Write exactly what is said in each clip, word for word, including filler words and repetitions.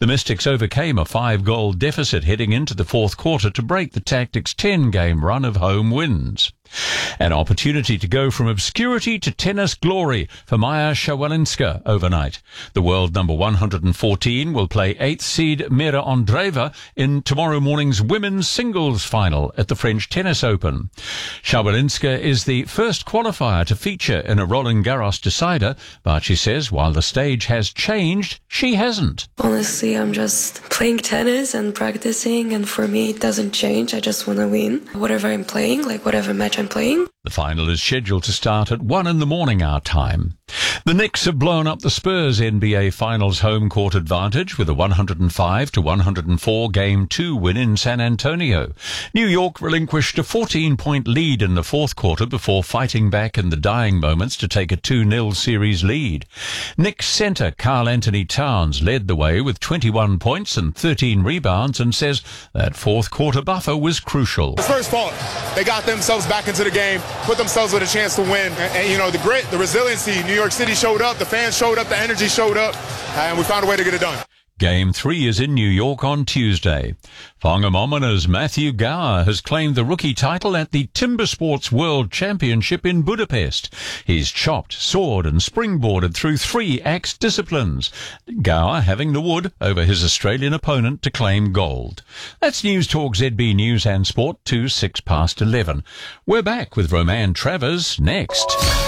The Mystics overcame a five-goal deficit heading into the fourth quarter to break the Tactics' ten-game run of home wins. An opportunity to go from obscurity to tennis glory for Maya Shawalinska overnight. The world number one hundred fourteen will play eighth seed Mira Andreeva in tomorrow morning's women's singles final at the French Tennis Open. Shawalinska is the first qualifier to feature in a Roland Garros decider, but she says while the stage has changed, she hasn't. Honestly, I'm just playing tennis and practicing, and for me it doesn't change. I just want to win. Whatever I'm playing, like whatever match I'm playing. The final is scheduled to start at one in the morning our time. The Knicks have blown up the Spurs N B A Finals home court advantage with a one hundred five to one hundred four game two win in San Antonio. New York relinquished a fourteen-point lead in the fourth quarter before fighting back in the dying moments to take a two nil series lead. Knicks center Karl Anthony Towns led the way with twenty-one points and thirteen rebounds and says that fourth quarter buffer was crucial. The first fault, they got themselves back into the game, put themselves with a chance to win. And, and you know, the grit, the resiliency, New York City showed up, the fans showed up, the energy showed up, and we found a way to get it done. Game three is in New York on Tuesday. Whangamomina's Matthew Gower has claimed the rookie title at the Timber Sports World Championship in Budapest. He's chopped, soared and springboarded through three axe disciplines, Gower having the wood over his Australian opponent to claim gold. That's News Talk Z B News and Sport to six past eleven. We're back with Roman Travers next.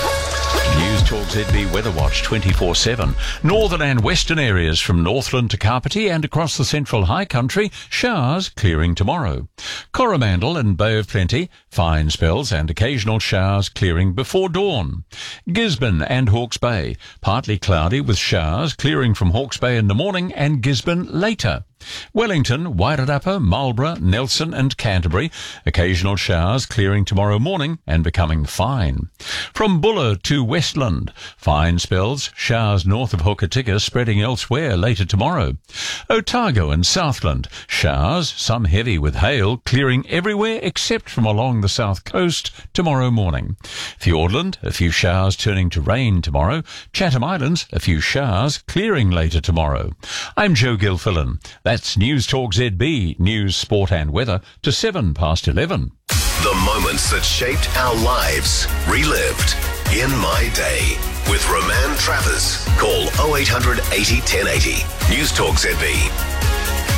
News Talk Z B Weather Watch twenty-four seven. Northern and western areas from Northland to Kapiti and across the central high country, showers clearing tomorrow. Coromandel and Bay of Plenty, fine spells and occasional showers clearing before dawn. Gisborne and Hawke's Bay, partly cloudy with showers clearing from Hawke's Bay in the morning and Gisborne later. Wellington, Wairarapa, Marlborough, Nelson and Canterbury, occasional showers clearing tomorrow morning and becoming fine. From Buller to Westland, fine spells, showers north of Hokitika spreading elsewhere later tomorrow. Otago and Southland, showers, some heavy with hail, clearing everywhere except from along the south coast tomorrow morning. Fiordland, a few showers turning to rain tomorrow. Chatham Islands, a few showers clearing later tomorrow. I'm Joe Gilfillan. That's News Talk Z B, news, sport and weather to seven past eleven. The moments that shaped our lives, relived in my day. With Roman Travers. Call oh eight hundred eighty ten eighty. News Talk Z B.